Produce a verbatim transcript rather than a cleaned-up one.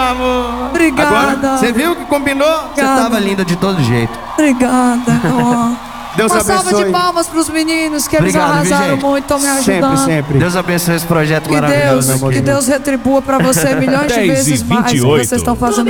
amor. Obrigada. Agora, você viu que combinou? Você tava linda de todo jeito. Obrigada. Oh. Deus Uma abençoe. salva de palmas pros meninos, que eles Obrigado, arrasaram viu, gente? muito, estão me ajudando. Sempre, sempre. Deus abençoe esse projeto Que maravilhoso. Deus, que Deus retribua pra você milhões de dez e vezes mais o vinte e que oito. vocês estão fazendo.